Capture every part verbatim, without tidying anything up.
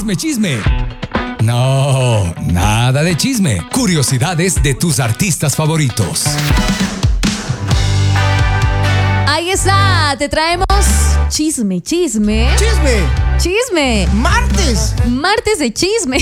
Chisme, chisme. No, nada de chisme. Curiosidades de tus artistas favoritos. Ahí está, te traemos chisme, chisme. ¡Chisme! Chisme. ¡Martes! Martes de chisme.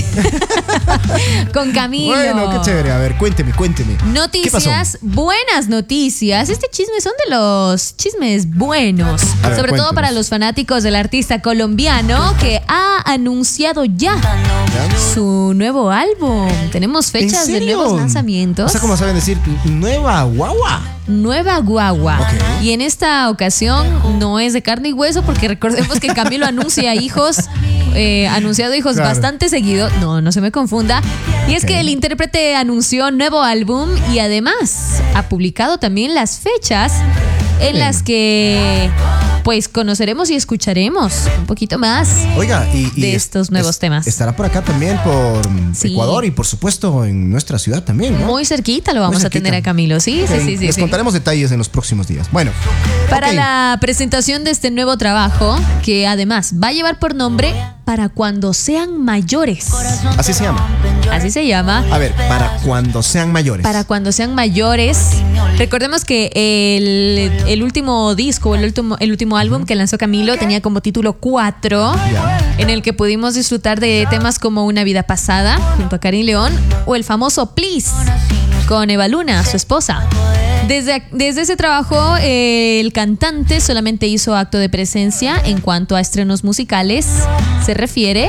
Con Camilo. Bueno, qué chévere. A ver, cuénteme, cuénteme. Noticias, buenas noticias. Este chisme son de los chismes buenos. A ver, sobre todo cuéntenos. para los fanáticos del artista colombiano que ha anunciado ya su nuevo álbum. Tenemos fechas ¿En de serio? nuevos lanzamientos. O sea, como saben decir, nueva guagua. Nueva guagua. Ok. Y en esta ocasión no es de carne y hueso porque recordemos que Camilo anuncia hijos, eh, anunciado hijos Claro. bastante seguido. No, no se me confunda. Y es Ok. que el intérprete anunció nuevo álbum y además ha publicado también las fechas en Bien. las que pues conoceremos y escucharemos un poquito más. Oiga, y, y de es- estos nuevos es- temas. Estará por acá también, por mm, Sí. Ecuador y por supuesto en nuestra ciudad también, ¿no? Muy cerquita lo vamos Muy a tener cerquita. a Camilo. Sí, sí, Ok, sí, sí. Les sí. contaremos detalles en los próximos días. Bueno. Para ok. la presentación de este nuevo trabajo, que además va a llevar por nombre Para cuando sean mayores. Así se llama. Así se llama. A ver, para cuando sean mayores. Para cuando sean mayores. Recordemos que el, el último disco, el último, el último álbum que lanzó Camilo tenía como título cuatro, Ya. en el que pudimos disfrutar de temas como Una vida pasada, junto a Karim León, o el famoso Please, con Eva Luna, su esposa. Desde, desde ese trabajo, eh, el cantante solamente hizo acto de presencia en cuanto a estrenos musicales se refiere.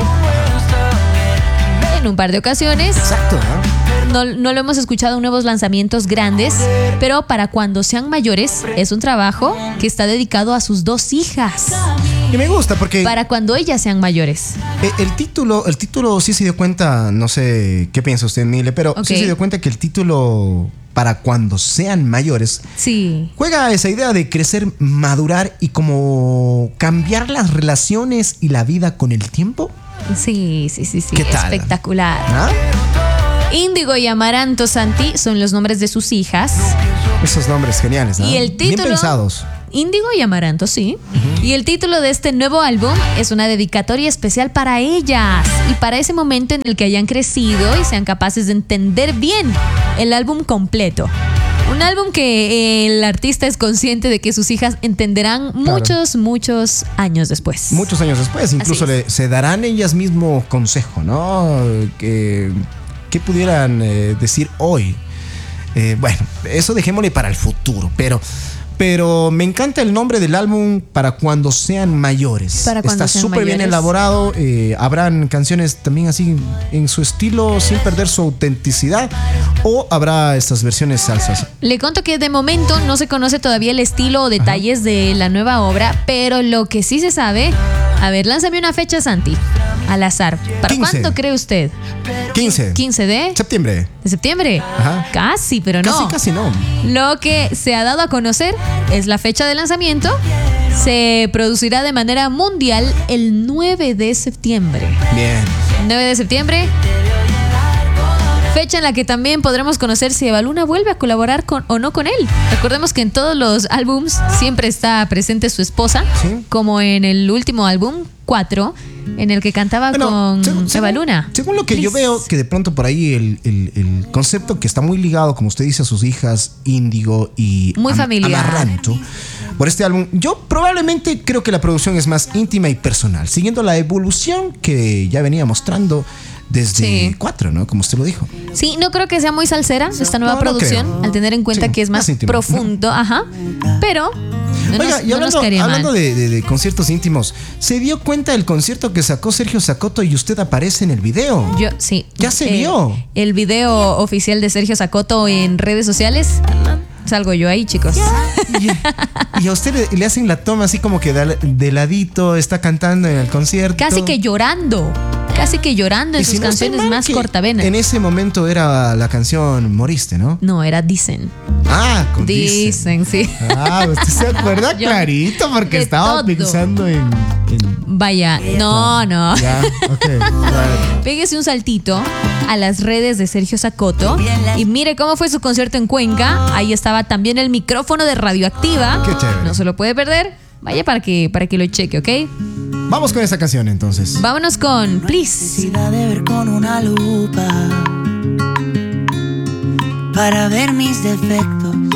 En un par de ocasiones. Exacto, ¿no? No, no lo hemos escuchado en nuevos lanzamientos grandes, pero Para cuando sean mayores es un trabajo que está dedicado a sus dos hijas. Y me gusta porque Para cuando ellas sean mayores. eh, el título, el título sí se dio cuenta, no sé qué piensa usted, Mile, pero Ok. sí se dio cuenta que el título Para cuando sean mayores Sí. juega esa idea de crecer, madurar y como cambiar las relaciones y la vida con el tiempo. Sí, sí, sí, sí. ¿Qué tal? Espectacular. ¿Ah? Índigo y Amaranto Santi son los nombres de sus hijas. Esos nombres geniales, ¿no? Y el Bien título- pensados. Índigo y Amaranto, sí. Y el título de este nuevo álbum es una dedicatoria especial para ellas y para ese momento en el que hayan crecido y sean capaces de entender bien el álbum completo. Un álbum que el artista es consciente de que sus hijas entenderán muchos, muchos años después. Muchos años después, incluso Así es. le, se darán ellas mismo consejo, ¿no? Que, que pudieran eh, decir hoy. Eh, bueno, eso dejémosle para el futuro, pero, pero me encanta el nombre del álbum Para cuando sean mayores. Para cuando Está sean súper bien mayores. elaborado. Eh, habrán canciones también así en su estilo sin perder su autenticidad, o habrá estas versiones salsas. Le conto que de momento no se conoce todavía el estilo o detalles de la nueva obra, pero lo que sí se sabe. A ver, lánzame una fecha, Santi, al azar. ¿Para quince. cuándo cree usted? quince. ¿quince de? Septiembre. ¿De septiembre? Ajá. Casi, pero no. Casi, casi no. Lo que se ha dado a conocer es la fecha de lanzamiento. Se producirá de manera mundial el nueve de septiembre. Bien. nueve de septiembre. Fecha en la que también podremos conocer si Eva Luna vuelve a colaborar con o no con él. Recordemos que en todos los álbums siempre está presente su esposa, Sí. como en el último álbum, cuatro, en el que cantaba Bueno, con según- Eva según- Luna. Según lo que yo Please. veo, que de pronto por ahí el, el- el concepto que está muy ligado, como usted dice, a sus hijas, Índigo y Muy Am- familiar. Amaranto, por este álbum, yo probablemente creo que la producción es más íntima y personal, siguiendo la evolución que ya venía mostrando desde Sí. cuatro, ¿no? Como usted lo dijo. Sí, no creo que sea muy salsera esta nueva No, no producción, creo. al tener en cuenta Sí, que es más, más íntimo. profundo, ajá. Pero no, Oiga, nos, y no nos hablando, caería hablando mal. de, de- de conciertos íntimos, ¿se dio cuenta del concierto que sacó Sergio Sacoto y usted aparece en el video? Yo, sí. Ya se Eh, vio. El video oficial de Sergio Sacoto en redes sociales. Salgo yo ahí, chicos. Y, y a usted le, le hacen la toma así como que de, de ladito, está cantando en el concierto. Casi que llorando. Casi que llorando en Y sus si no estoy canciones mal, más que cortavenas. En ese momento era la canción Moriste, ¿no? No, era Dicen. Ah, con Dicen. Dicen, sí. Ah, usted se acuerda Yo- clarito porque de estaba todo. pensando en. en- Vaya, no, no. Ya, ok. Vale. Pégese un saltito a las redes de Sergio Sacoto y mire cómo fue su concierto en Cuenca. Ahí estaba también el micrófono de Radioactiva. Qué chévere. No se lo puede perder. Vaya para que, para que lo cheque, ¿ok? Vamos con esa canción entonces. Vámonos con Please. Necesidad de ver con una lupa para ver mis defectos